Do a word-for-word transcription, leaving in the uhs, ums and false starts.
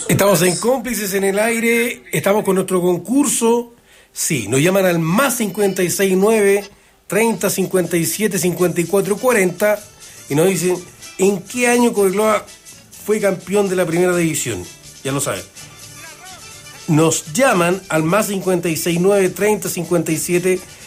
Estamos en Cómplices en el Aire, estamos con nuestro concurso. Sí, nos llaman al más cincuenta y seis nueve, treinta, cincuenta y siete, cincuenta y cuatro, cuarenta y nos dicen en qué año Cobreloa fue campeón de la primera división. Ya lo saben. Nos llaman al más cincuenta y seis nueve, treinta, cincuenta y siete,